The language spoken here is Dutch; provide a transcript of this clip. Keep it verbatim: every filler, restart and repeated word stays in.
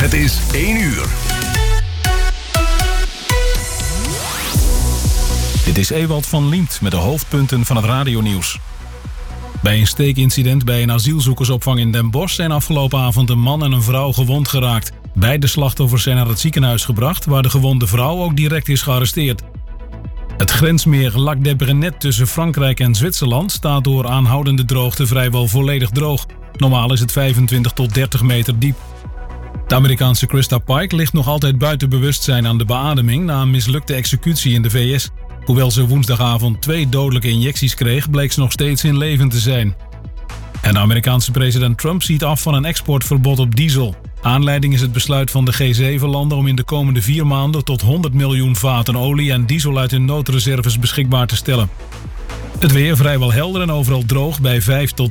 Het is één uur. Dit is Ewald van Liemt met de hoofdpunten van het radionieuws. Bij een steekincident bij een asielzoekersopvang in Den Bosch zijn afgelopen avond een man en een vrouw gewond geraakt. Beide slachtoffers zijn naar het ziekenhuis gebracht, waar de gewonde vrouw ook direct is gearresteerd. Het grensmeer Lac des Brenets tussen Frankrijk en Zwitserland staat door aanhoudende droogte vrijwel volledig droog. Normaal is het vijfentwintig tot dertig meter diep. De Amerikaanse Krista Pike ligt nog altijd buiten bewustzijn aan de beademing na een mislukte executie in de V S. Hoewel ze woensdagavond twee dodelijke injecties kreeg, bleek ze nog steeds in leven te zijn. En de Amerikaanse president Trump ziet af van een exportverbod op diesel. Aanleiding is het besluit van de G zeven landen om in de komende vier maanden tot honderd miljoen vaten olie en diesel uit hun noodreserves beschikbaar te stellen. Het weer vrijwel helder en overal droog bij vijf tot